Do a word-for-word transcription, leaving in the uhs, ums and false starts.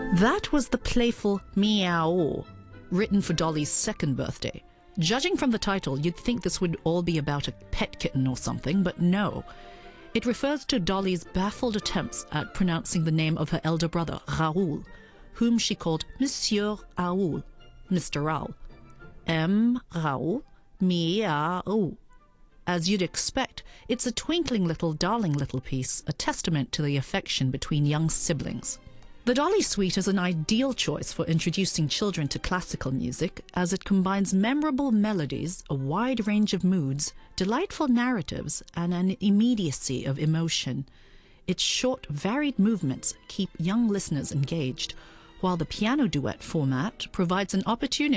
That was the playful Meow, written for Dolly's second birthday. Judging from the title, you'd think this would all be about a pet kitten or something, but no. It refers to Dolly's baffled attempts at pronouncing the name of her elder brother, Raoul, whom she called Monsieur Raoul, Mister Raoul. M. Raoul, Meow. As you'd expect, it's a twinkling little, darling little piece, a testament to the affection between young siblings. The Dolly Suite is an ideal choice for introducing children to classical music, as it combines memorable melodies, a wide range of moods, delightful narratives, and an immediacy of emotion. Its short, varied movements keep young listeners engaged, while the piano duet format provides an opportunity